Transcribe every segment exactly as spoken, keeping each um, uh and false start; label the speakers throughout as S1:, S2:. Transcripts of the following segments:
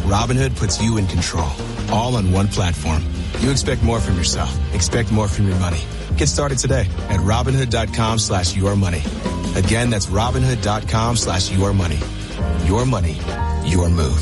S1: Robinhood puts you in control, all on one platform. You expect more from yourself. Expect more from your money. Get started today at Robinhood.com slash your money. Again, that's Robinhood.com slash your money. Your money, your move.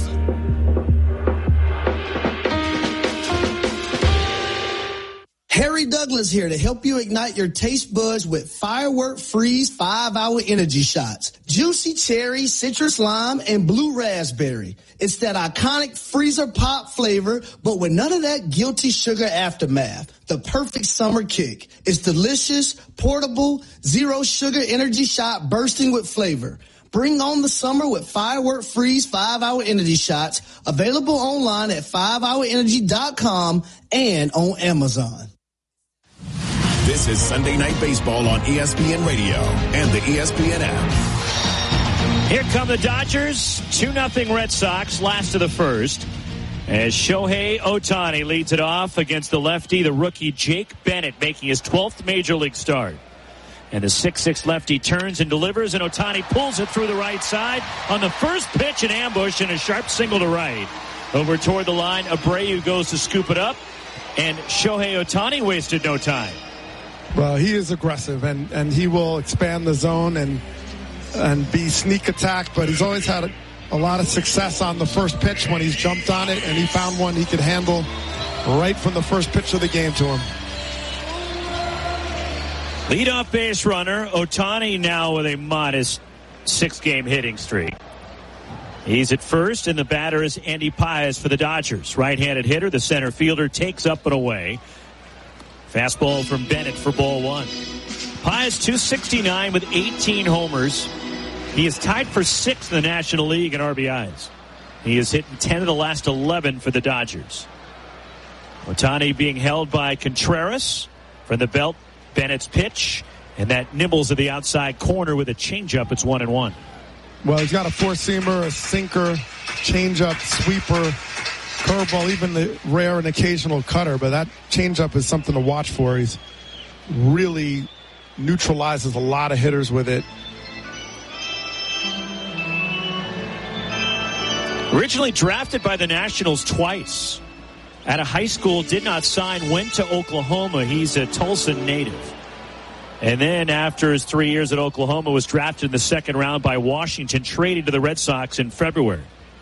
S2: Harry Douglas here to help you ignite your taste buds with Firework Freeze five hour Energy Shots. Juicy cherry, citrus lime, and blue raspberry. It's that iconic freezer pop flavor, but with none of that guilty sugar aftermath. The perfect summer kick. It's delicious, portable, zero sugar energy shot bursting with flavor. Bring on the summer with Firework Freeze five hour Energy Shots. Available online at five hour energy dot com and on Amazon.
S3: This is Sunday Night Baseball on E S P N Radio and the E S P N app.
S4: Here come the Dodgers, two nothing Red Sox, last of the first. As Shohei Ohtani leads it off against the lefty, the rookie Jake Bennett, making his twelfth Major League start. And the six six lefty turns and delivers, and Ohtani pulls it through the right side. On the first pitch, an ambush and a sharp single to right. Over toward the line, Abreu goes to scoop it up, and Shohei Ohtani wasted no time.
S5: Well, he is aggressive, and, and he will expand the zone and and be sneak attack, but he's always had a, a lot of success on the first pitch when he's jumped on it, and he found one he could handle right from the first pitch of the game to him.
S4: Leadoff base runner, Ohtani now with a modest six-game hitting streak. He's at first, and the batter is Andy Paez for the Dodgers. Right-handed hitter, the center fielder takes up and away. Fastball from Bennett for ball one. Paez two sixty-nine with eighteen homers. He is tied for sixth in the National League in R B Is. He has hit ten of the last eleven for the Dodgers. Ohtani being held by Contreras from the belt. Bennett's pitch, and that nibbles at the outside corner with a changeup. It's one and one.
S5: Well, he's got a four-seamer, a sinker, changeup, sweeper, curveball, even the rare and occasional cutter, but that changeup is something to watch for. He's really neutralizes a lot of hitters with it.
S4: Originally drafted by the Nationals twice. Out of high school, did not sign, went to Oklahoma. He's a Tulsa native. And then after his three years at Oklahoma, was drafted in the second round by Washington, traded to the Red Sox in February.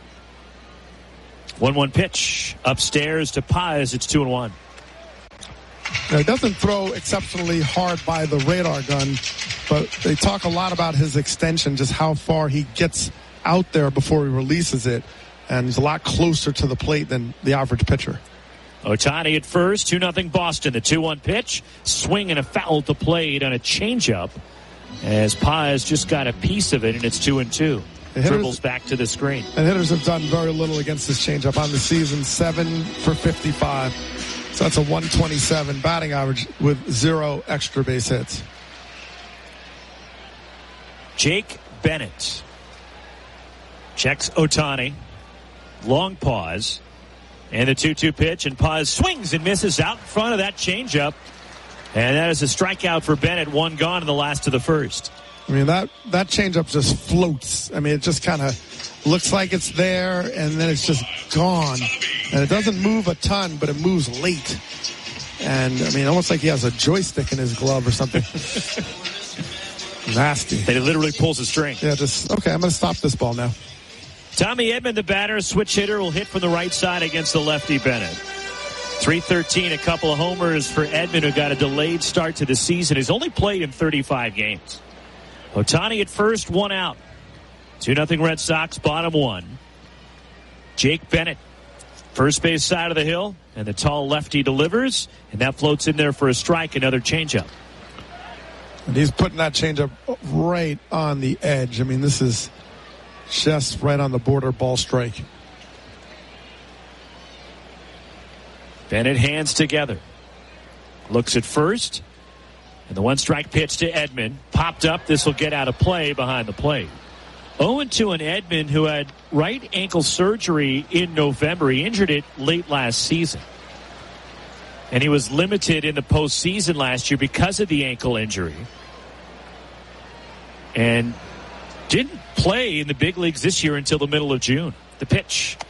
S4: one one pitch upstairs to Paez. It's two and one.
S5: Now, he doesn't throw exceptionally hard by the radar gun, but they talk a lot about his extension, just how far he gets out there before he releases it. And he's a lot closer to the plate than the average pitcher.
S4: Ohtani at first, two nothing Boston. The two one pitch, swing and a foul to plate on a changeup as Paez just got a piece of it, and it's two and two. Hitters, dribbles back to the screen.
S5: And hitters have done very little against this changeup on the season, seven for fifty-five. So that's a one twenty-seven batting average with zero extra base hits.
S4: Jake Bennett checks Ohtani. Long pause. And the two two pitch, and Paez swings and misses out in front of that changeup. And that is a strikeout for Bennett, one gone in the last of the first.
S5: I mean, that, that changeup just floats. I mean, it just kind of looks like it's there, and then it's just gone. And it doesn't move a ton, but it moves late. And, I mean, almost like he has a joystick in his glove or something. Nasty.
S4: And it literally pulls a string.
S5: Yeah, just, okay, I'm going to stop this ball now.
S4: Tommy Edman, the batter, switch hitter, will hit from the right side against the lefty Bennett. three thirteen, a couple of homers for Edman, who got a delayed start to the season. He's only played in thirty-five games. Ohtani at first, one out. two nothing Red Sox, bottom one. Jake Bennett, first base side of the hill, and the tall lefty delivers, and that floats in there for a strike, another changeup.
S5: And he's putting that changeup right on the edge. I mean, this is just right on the border ball strike.
S4: Bennett hands together. Looks at first. And the one strike pitch to Edman. Popped up. This will get out of play behind the plate. oh and two in Edman, who had right ankle surgery in November. He injured it late last season. And he was limited in the postseason last year because of the ankle injury. And didn't play in the big leagues this year until the middle of June. The pitch.